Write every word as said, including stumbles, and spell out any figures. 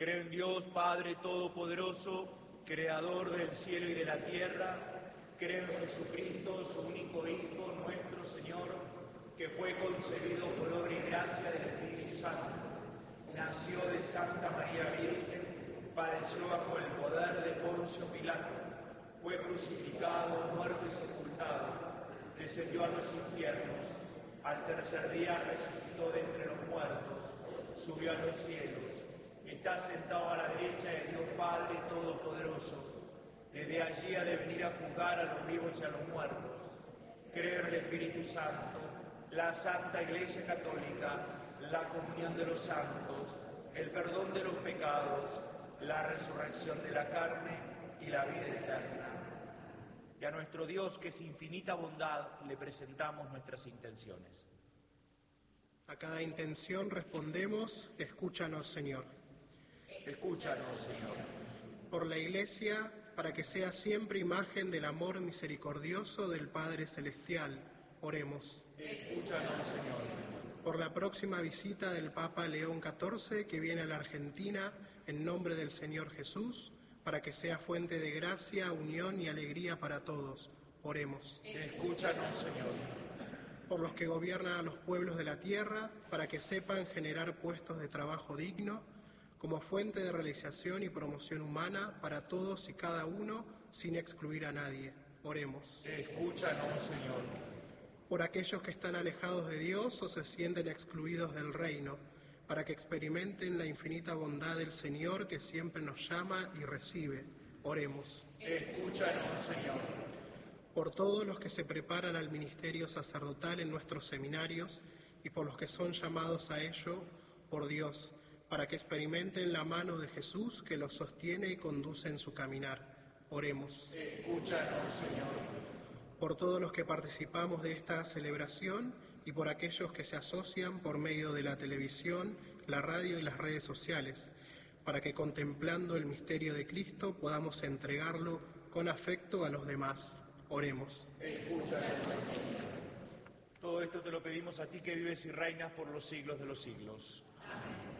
Creo en Dios, Padre Todopoderoso, Creador del cielo y de la tierra. Creo en Jesucristo, su único Hijo, nuestro Señor, que fue concebido por obra y gracia del Espíritu Santo. Nació de Santa María Virgen, padeció bajo el poder de Poncio Pilato, fue crucificado, muerto y sepultado, descendió a los infiernos, al tercer día resucitó de entre los muertos, subió a los cielos, está sentado a la derecha de Dios Padre Todopoderoso. Desde allí ha de venir a juzgar a los vivos y a los muertos. Creo en el Espíritu Santo, la Santa Iglesia Católica, la comunión de los santos, el perdón de los pecados, la resurrección de la carne y la vida eterna. Y a nuestro Dios, que es infinita bondad, le presentamos nuestras intenciones. A cada intención respondemos: escúchanos, Señor. Escúchanos, Señor. Por la Iglesia, para que sea siempre imagen del amor misericordioso del Padre Celestial, oremos. Escúchanos, Señor. Por la próxima visita del Papa León catorce, que viene a la Argentina en nombre del Señor Jesús, para que sea fuente de gracia, unión y alegría para todos, oremos. Escúchanos, Señor. Por los que gobiernan a los pueblos de la tierra, para que sepan generar puestos de trabajo digno, como fuente de realización y promoción humana para todos y cada uno, sin excluir a nadie. Oremos. Escúchanos, Señor. Por aquellos que están alejados de Dios o se sienten excluidos del reino, para que experimenten la infinita bondad del Señor que siempre nos llama y recibe. Oremos. Escúchanos, Señor. Por todos los que se preparan al ministerio sacerdotal en nuestros seminarios y por los que son llamados a ello por Dios, para que experimenten la mano de Jesús que los sostiene y conduce en su caminar. Oremos. Escúchanos, Señor. Por todos los que participamos de esta celebración y por aquellos que se asocian por medio de la televisión, la radio y las redes sociales, para que contemplando el misterio de Cristo podamos entregarlo con afecto a los demás. Oremos. Escúchanos, Señor. Todo esto te lo pedimos a ti que vives y reinas por los siglos de los siglos. Amén.